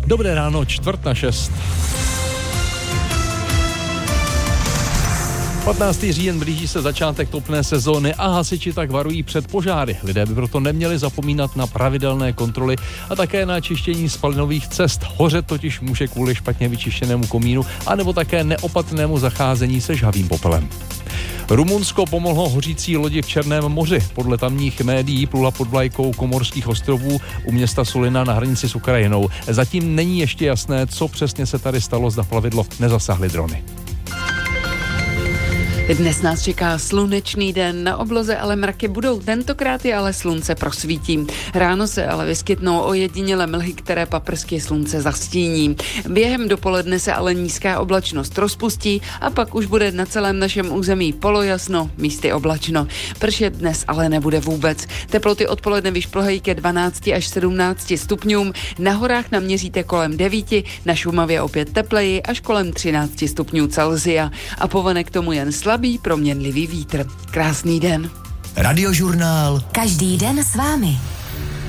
Dobré ráno, 5:45. 15. říjen, blíží se začátek topné sezóny a hasiči tak varují před požáry. Lidé by proto neměli zapomínat na pravidelné kontroly a také na čištění spalinových cest. Hořet totiž může kvůli špatně vyčištěnému komínu anebo také neopatrnému zacházení se žhavým popelem. Rumunsko pomohlo hořící lodi v Černém moři. Podle tamních médií plula pod vlajkou Komorských ostrovů u města Sulina na hranici s Ukrajinou. Zatím není ještě jasné, co přesně se tady stalo, zda plavidlo nezasáhly drony. Dnes nás čeká slunečný den, na obloze ale mraky budou, tentokrát je ale slunce prosvítí. Ráno se ale vyskytnou ojedinělé mlhy, které paprsky slunce zastíní. Během dopoledne se ale nízká oblačnost rozpustí a pak už bude na celém našem území polojasno, místy oblačno. Pršet dnes ale nebude vůbec. Teploty odpoledne vyšplhají ke 12 až 17 stupňům, na horách naměříte kolem 9, na Šumavě opět tepleji až kolem 13 stupňů Celsia a povane k tomu jen slabý proměnlivý vítr. Krásný den. Radiožurnál. Každý den s vámi.